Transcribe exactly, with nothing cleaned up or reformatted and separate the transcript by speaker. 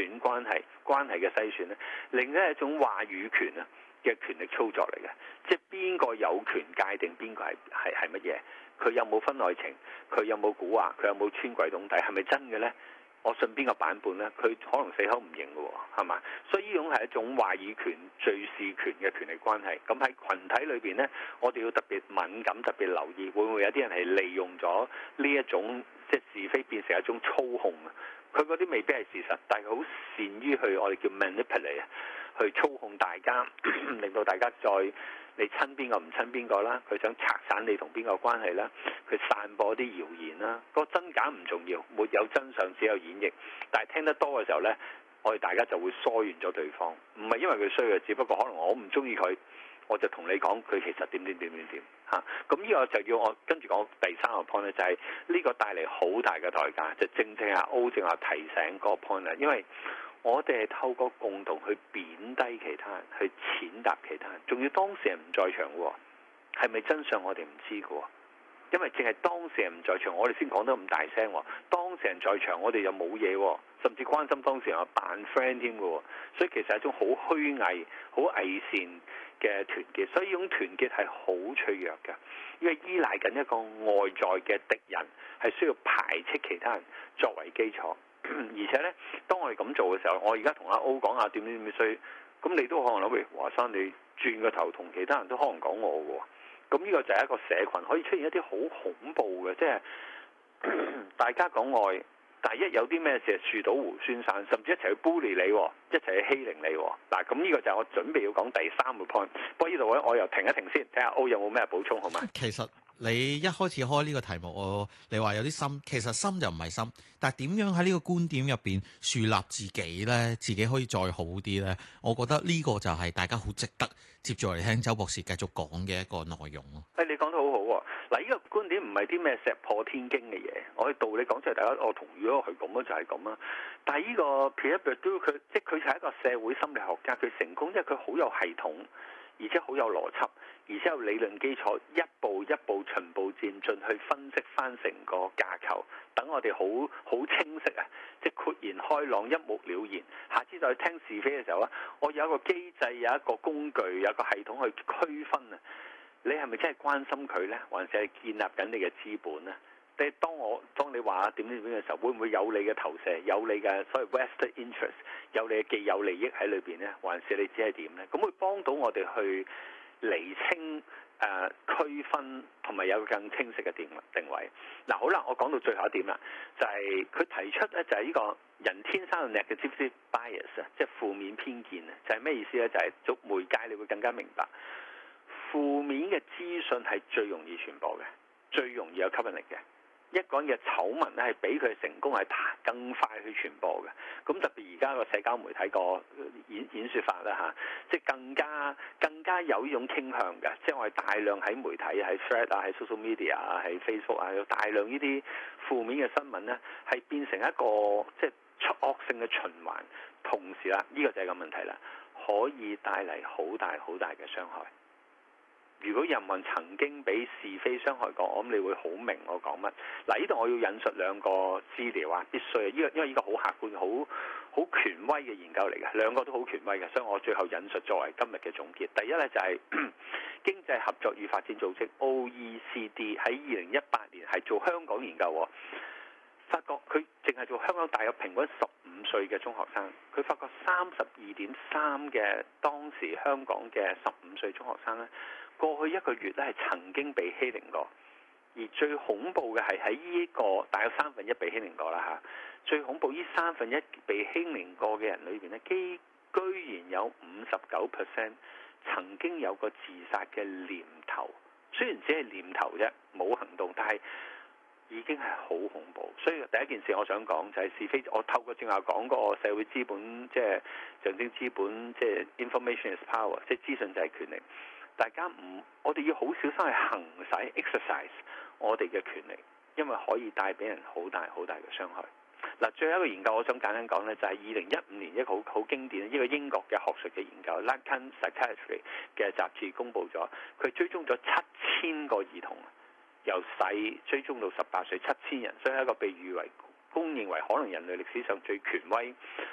Speaker 1: 選關係，關係嘅篩選咧，另一種話語權啊嘅權力操作嚟嘅，即係邊個有權界定邊個係係係乜嘢？佢有冇婚外情？佢有冇蠱惑？佢有冇穿櫃桶底？係咪真嘅咧？我信邊個版本咧？佢可能死口唔認嘅喎，係嘛？所以呢種係一種話語權、敘事權嘅權力關係。咁喺群體裏邊咧，我哋要特別敏感、特別留意，會唔會有啲人係利用咗呢一種即係是非變成一種操控啊？佢嗰啲未必係事實，但係好善於去我哋叫 manipulate 啊，去操控大家，令到大家再你親邊個唔親邊個啦，佢想拆散你同邊個關係啦，佢散播啲謠言啦，個真假唔重要，沒有真相只有演繹。但係聽得多嘅時候呢，我哋大家就會疏遠咗對方，唔係因為佢衰嘅，只不過可能我唔中意佢，我就同你講佢其實點點點點點嚇。咁呢個就要我跟住講第三個 point 咧，就係呢個帶嚟好大嘅代價，就正正係 O 正話提醒嗰個 point 咧，因為我哋係透過共同去貶低其他人，去踐踏其他人，仲要當事人唔在場喎，係咪真相我哋唔知嘅喎？因為淨係當事人唔在場，我哋先講得咁大聲喎。當事人在場，我哋又冇嘢喎，甚至關心當事人啊扮 friend 添嘅喎。所以其實係一種好虛偽、好偽善嘅團結。所以呢種團結係好脆弱嘅，因為依賴緊一個外在嘅敵人，係需要排斥其他人作為基礎。而且呢，當我哋咁做嘅時候，我而家同阿 O 講下點點點衰，咁你都可能諗，喂，華山你轉個頭同其他人都可能講我嘅喎。咁呢個就係一個社群可以出現一啲好恐怖嘅，即係大家講愛，但係一有啲咩事樹倒猢猻散，甚至一齊去 bully 你，一齊去欺凌你。嗱，咁呢個就係我準備要講第三個 point。不過呢度咧，我又停一停先，睇下 O 有冇咩補充，好嗎？
Speaker 2: 其實你一開始開呢個題目，我你話有啲深，其實深就唔係深，但係點樣喺呢個觀點入邊樹立自己呢？自己可以再好啲呢？我覺得呢個就係大家好值得接住嚟聽周博士繼續講嘅一個內容咯。
Speaker 1: 誒，你講得好好喎！嗱，呢個觀點唔係啲咩石破天驚嘅嘢，我嘅道理講出嚟，大家我同意咗佢咁樣就係咁啦。但係呢個 Pierre Bourdieu 佢即係佢就係一個社會心理學家，佢成功，因為佢好有系統，而且好有邏輯，而且有理論基礎，一步一步循步漸進去分析翻成個架構，等我哋好好清晰啊！即係豁然開朗，一目了然。下次再聽是非嘅時候啊，我有一個機制，有一個工具，有一個系統去區分啊！你係咪真係關心佢呢？還是係建立緊你嘅資本呢？即係當我當你話點點點嘅時候，會唔會有你嘅投射，有你嘅所謂 vested interest， 有你嘅既有利益喺裏邊呢？還是你只係點呢？咁會幫到我哋去釐清誒、呃、區分，同埋有個更清晰嘅定定位。嗱，好啦，我講到最後一點啦，就係、是、佢提出咧，就係呢個人天生嘅 negative bias 啊，即係負面偏見啊，就係、是、咩意思咧？就係、是、做媒介你會更加明白，負面嘅資訊係最容易傳播嘅，最容易有吸引力嘅。一個人嘅醜聞咧，係比佢嘅成功係更快去傳播嘅。咁特別而家個社交媒體個演演説法啦嚇，即係更加更加有呢種傾向嘅。即係我哋大量喺媒體、喺 Thread 啊、喺 social media 啊、喺 Facebook 啊，有大量呢啲負面嘅新聞咧，係變成一個即係惡性嘅循環。同時啦，呢個就係個問題啦，可以帶嚟好大好大嘅傷害。如果任何人曾經俾是非傷害過，我諗你會好明我講乜。嗱，呢度我要引述兩個資料啊，必須啊，呢個因為呢個好客觀、好好權威嘅研究嚟嘅，兩個都好權威嘅，所以我最後引述作為今日嘅總結。第一呢，就係、是、經濟合作與發展組織 O E C D 喺二零一八年係做香港研究，發覺佢淨係做香港大約平均十五歲嘅中學生，佢發覺三十二點三嘅當時香港嘅十五歲中學生呢，過去一個月咧係曾經被欺凌過，而最恐怖嘅係喺呢個大約三分一被欺凌過啦嚇。最恐怖呢三分一被欺凌過嘅人裏邊咧，基居然有五十九 percent 曾經有個自殺嘅念頭。雖然只係念頭啫，冇行動，但係已經係好恐怖。所以第一件事我想講就係、是、是非。我透過正話講個社會資本，即係象徵資本，即係 information is power， 即係資訊就係權力。大家唔，我哋要好小心去行使 exercise 我哋嘅權力，因為可以帶俾人好大好大嘅傷害。嗱，最後一個研究我想簡單講呢，就係二零一五年一個好好經典一個英國嘅學術嘅研究 Lacan Psychiatry 嘅雜誌公佈咗，佢追蹤咗七千個兒童，由細追蹤到十八歲，七千人，所以係一個被譽為公認為可能人類歷史上最權威